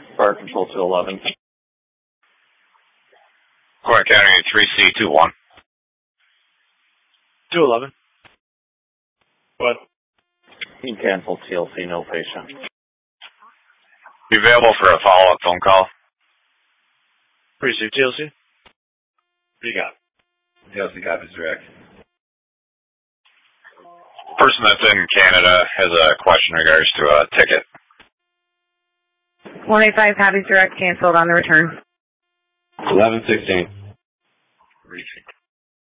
Fire Control 211. Corn County 3C21. 211. What? You cancel TLC, no patient. Be available for a follow-up phone call. Receive TLC. What do you got? TLC copies direct. Person that's in Canada has a question in regards to a ticket. 185 copies direct, canceled on the return. 1116. Receive.